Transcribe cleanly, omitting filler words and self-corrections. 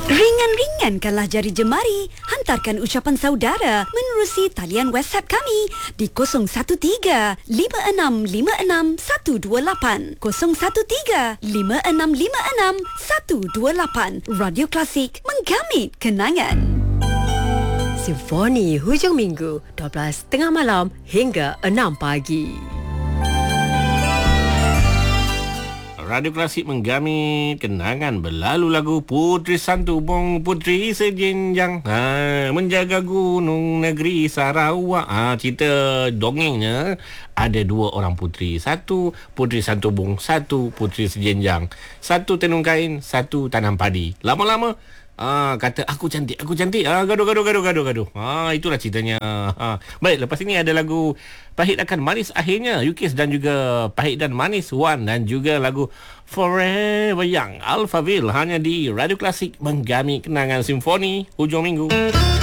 Ringan-ringankanlah jari jemari. Hantarkan ucapan saudara menerusi talian WhatsApp kami di 013-5656-128. 013-5656-128. Radio Klasik, menggamit kenangan. Simfoni hujung minggu 12.30 malam hingga 6 pagi. Radio Klasik menggamit kenangan berlalu lagu Puteri Santu Bong Puteri Sejenjang, menjaga gunung negeri Sarawak. Cerita dongengnya ada dua orang puteri. Satu Puteri Santu Bong, satu Puteri Sejenjang. Satu tenung kain, satu tanam padi. Lama-lama kata aku cantik. Gaduh. Itulah ceritanya. Baik, lepas ini ada lagu Pahit Akan Manis Akhirnya, Yukis, dan juga Pahit dan Manis Wan, dan juga lagu Forever Young Alphaville, hanya di Radio Klasik menggamit kenangan simfoni hujung minggu.